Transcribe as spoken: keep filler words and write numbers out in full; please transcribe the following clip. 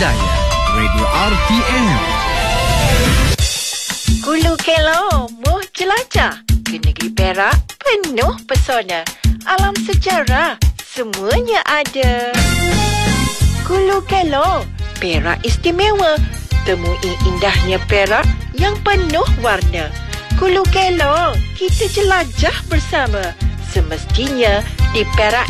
Hidayah, Radio R T M. Hulu Kelong, muh jelajah ke negeri Perak, penuh pesona. Alam sejarah, semuanya ada. Hulu Kelong, Perak istimewa. Temui indahnya Perak yang penuh warna. Hulu Kelong, kita jelajah bersama. Semestinya di Perak